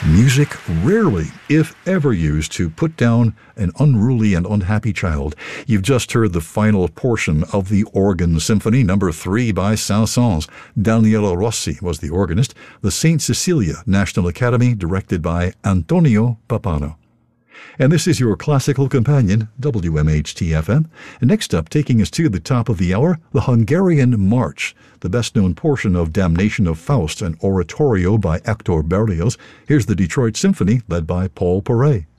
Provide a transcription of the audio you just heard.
Music rarely, if ever, used to put down an unruly and unhappy child. You've just heard the final portion of the Organ Symphony, number 3 by Saint-Saëns. Daniele Rossi was the organist. The St. Cecilia National Academy, directed by Antonio Pappano. And this is your classical companion, WMHT-FM. And next up, taking us to the top of the hour, the Hungarian March, the best-known portion of Damnation of Faust, an oratorio by Hector Berlioz. Here's the Detroit Symphony, led by Paul Paray.